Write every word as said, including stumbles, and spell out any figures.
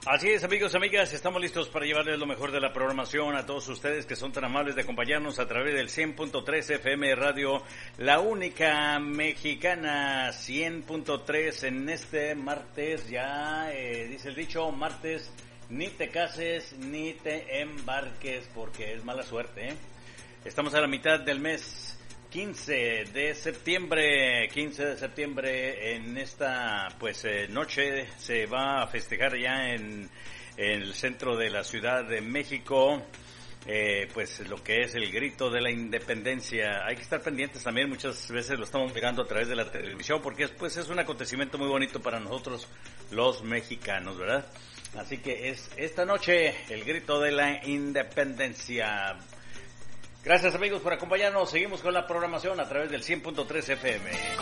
Así es, amigos, amigas, estamos listos para llevarles lo mejor de la programación a todos ustedes que son tan amables de acompañarnos a través del cien punto tres F M Radio, la única mexicana, cien punto tres en este martes, ya eh, dice el dicho, martes, ni te cases ni te embarques porque es mala suerte, ¿eh? Estamos a la mitad del mes, quince de septiembre, quince de septiembre, en esta pues eh, noche se va a festejar ya en, en el centro de la Ciudad de México, eh, pues lo que es el grito de la independencia. Hay que estar pendientes también, muchas veces lo estamos mirando a través de la televisión porque pues es un acontecimiento muy bonito para nosotros los mexicanos, ¿verdad? Así que es esta noche el grito de la independencia. Gracias, amigos, por acompañarnos. Seguimos con la programación a través del cien punto tres F M.